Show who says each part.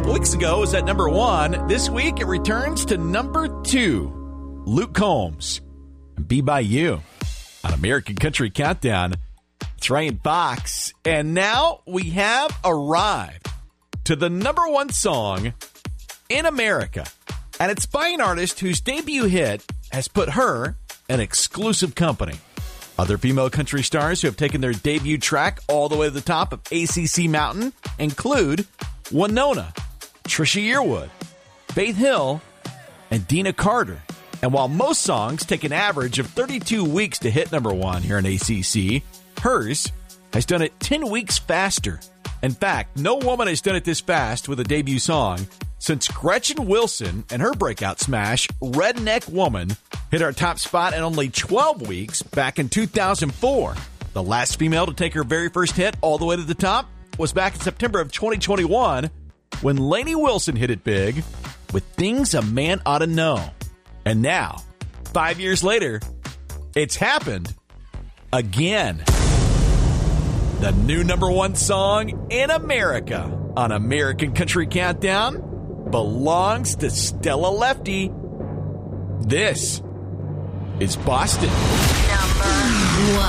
Speaker 1: couple weeks ago it was at number 1. This week it returns to number 2. Luke Combs, Be By You on American Country Countdown. It's Ryan Fox. And now we have arrived to the number 1 song in America. And it's by an artist whose debut hit has put her in exclusive company. Other female country stars who have taken their debut track all the way to the top of ACC Mountain include Winona, Trisha Yearwood, Faith Hill, and Dina Carter. And while most songs take an average of 32 weeks to hit number 1 here in ACC, hers has done it 10 weeks faster. In fact, no woman has done it this fast with a debut song since Gretchen Wilson and her breakout smash, Redneck Woman, hit our top spot in only 12 weeks back in 2004. The last female to take her very first hit all the way to the top was back in September of 2021 when Lainey Wilson hit it big with Things a Man Ought to Know. And now, 5 years later, it's happened again. The new number 1 song in America on American Country Countdown belongs to Stella Lefty. This is Boston.
Speaker 2: Number 1.